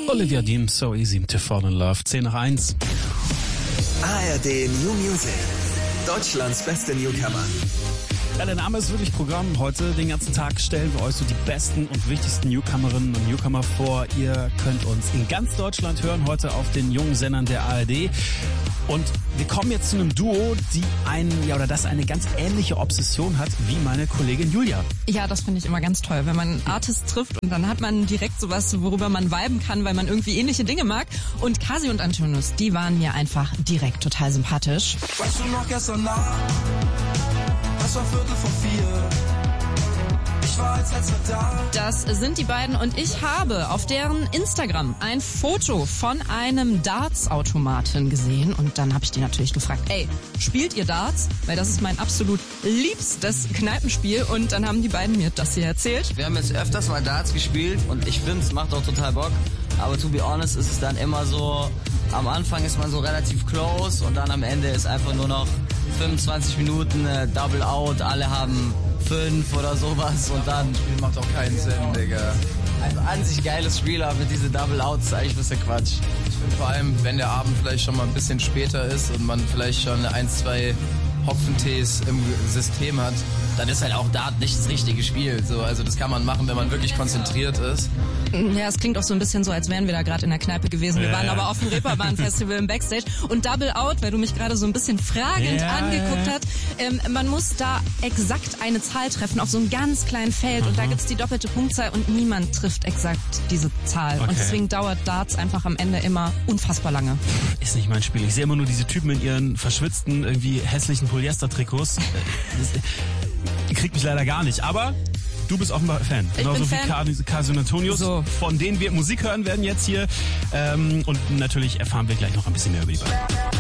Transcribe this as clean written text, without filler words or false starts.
Olivia Dean, So Easy to Fall in Love. 10:01. ARD New Music. Deutschlands beste Newcomer. Ja, der Name ist wirklich Programm. Heute den ganzen Tag stellen wir euch so die besten und wichtigsten Newcomerinnen und Newcomer vor. Ihr könnt uns in ganz Deutschland hören, heute auf den jungen Sendern der ARD. Und wir kommen jetzt zu einem Duo, das eine ganz ähnliche Obsession hat wie meine Kollegin Julia. Ja, das finde ich immer ganz toll, wenn man einen Artist trifft und dann hat man direkt sowas, worüber man viben kann, weil man irgendwie ähnliche Dinge mag. Und Kasi und Antonius, die waren mir einfach direkt total sympathisch. Weißt du noch gestern Nacht? Es war 3:45. Ich war als letzter da. Das sind die beiden und ich habe auf deren Instagram ein Foto von einem Darts-Automaten gesehen und dann habe ich die natürlich gefragt, ey, spielt ihr Darts? Weil das ist mein absolut liebstes Kneipenspiel und dann haben die beiden mir das hier erzählt. Wir haben jetzt öfters mal Darts gespielt und ich finde, es macht auch total Bock, aber to be honest ist es dann immer so, am Anfang ist man so relativ close und dann am Ende ist einfach nur noch 25 Minuten Double Out, alle haben 5 oder sowas und dann... Das Spiel macht auch keinen Sinn, Digga. Also an sich geiles Spiel, aber mit diese Double Outs ist eigentlich ein bisschen Quatsch. Ich finde vor allem, wenn der Abend vielleicht schon mal ein bisschen später ist und man vielleicht schon 1-2 Hopfentees im System hat, dann ist halt auch Dart nicht das richtige Spiel. So, also das kann man machen, wenn man wirklich konzentriert ist. Ja, es klingt auch so ein bisschen so, als wären wir da gerade in der Kneipe gewesen. Wir waren aber auf dem Reeperbahn-Festival im Backstage. Und Double Out, weil du mich gerade so ein bisschen fragend angeguckt hast, man muss da exakt eine Zahl treffen auf so einem ganz kleinen Feld. Und da gibt's die doppelte Punktzahl und niemand trifft exakt diese Zahl. Okay. Und deswegen dauert Darts einfach am Ende immer unfassbar lange. Ist nicht mein Spiel. Ich sehe immer nur diese Typen in ihren verschwitzten, irgendwie hässlichen Polyester-Trikots. Kriegt mich leider gar nicht. Aber du bist offenbar Fan. Genauso wie Kasi und Antonius, so, von denen wir Musik hören werden jetzt hier. Und natürlich erfahren wir gleich noch ein bisschen mehr über die beiden.